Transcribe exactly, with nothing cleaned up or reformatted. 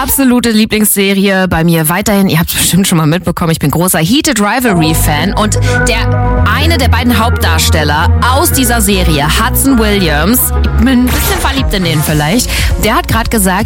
absolute Lieblingsserie bei mir weiterhin. Ihr habt es bestimmt schon mal mitbekommen. Ich bin großer Heated Rivalry-Fan. Und der eine der beiden Hauptdarsteller aus dieser Serie, Hudson Williams, ich bin ein bisschen verliebt in den vielleicht, der hat gerade gesagt,